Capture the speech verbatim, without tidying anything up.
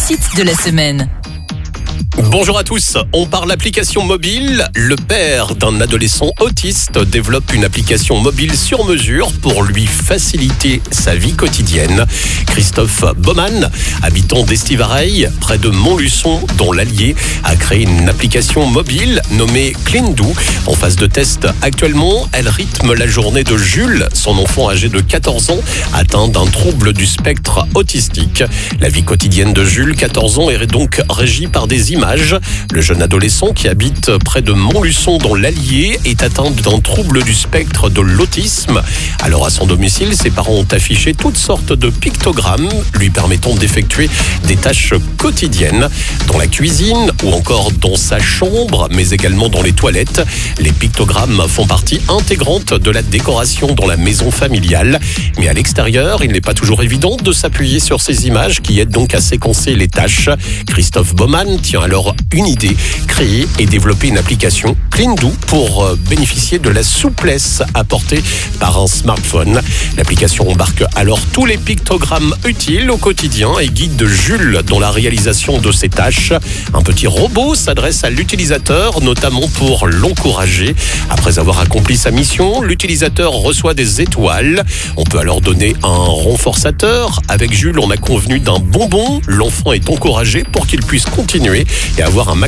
réussite de la semaine. Bonjour à tous, on parle application mobile. Le père d'un adolescent autiste développe une application mobile sur mesure pour lui faciliter sa vie quotidienne. Christophe Baumann, habitant d'Estivareille, près de Montluçon, dont l'Allier, a créé une application mobile nommée Clean-Do. En phase de test actuellement, elle rythme la journée de Jules, son enfant âgé de quatorze ans, atteint d'un trouble du spectre autistique. La vie quotidienne de Jules, quatorze ans, est donc régie par des images. Le jeune adolescent qui habite près de Montluçon dans l'Allier est atteint d'un trouble du spectre de l'autisme. Alors à son domicile, ses parents ont affiché toutes sortes de pictogrammes lui permettant d'effectuer des tâches quotidiennes dans la cuisine ou encore dans sa chambre, mais également dans les toilettes. Les pictogrammes font partie intégrante de la décoration dans la maison familiale. Mais à l'extérieur, il n'est pas toujours évident de s'appuyer sur ces images qui aident donc à séquencer les tâches. Christophe Baumann tient alors une idée, créer et développer une application Clean-Do pour bénéficier de la souplesse apportée par un smartphone. L'application embarque alors tous les pictogrammes utiles au quotidien et guide Jules dans la réalisation de ses tâches. Un petit robot s'adresse à l'utilisateur, notamment pour l'encourager. Après avoir accompli sa mission, l'utilisateur reçoit des étoiles. On peut alors donner un renforçateur. Avec Jules, on a convenu d'un bonbon. L'enfant est encouragé pour qu'il puisse continuer et avoir un